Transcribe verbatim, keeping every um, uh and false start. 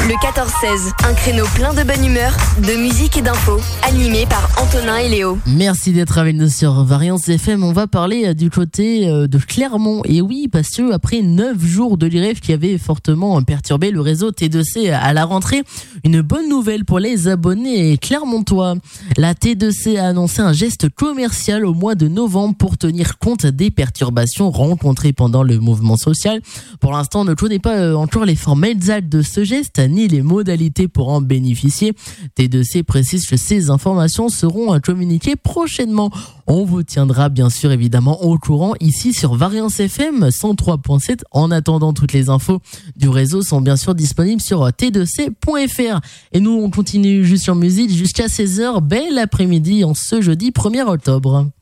Le quatorze seize, un créneau plein de bonne humeur, de musique et d'infos, animé par Antonin et Léo. Merci d'être avec nous sur Variance F M. On va parler du côté de Clermont. Et oui, parce que après neuf jours de l'I R E F qui avait fortement perturbé le réseau T deux C à la rentrée, une bonne nouvelle pour les abonnés clermontois. La T deux C a annoncé un geste commercial au mois de novembre pour tenir compte des perturbations rencontrées pendant le mouvement social. Pour l'instant, on ne connaît pas encore les formes exactes de ce geste ni les modalités pour en bénéficier. T deux C précise que ces informations seront communiquées prochainement. On vous tiendra bien sûr évidemment au courant ici sur Variance F M cent trois point sept. En attendant, toutes les infos du réseau sont bien sûr disponibles sur t deux c point f r. Et nous, on continue juste sur musique jusqu'à seize heures. Bel après-midi en ce jeudi premier octobre.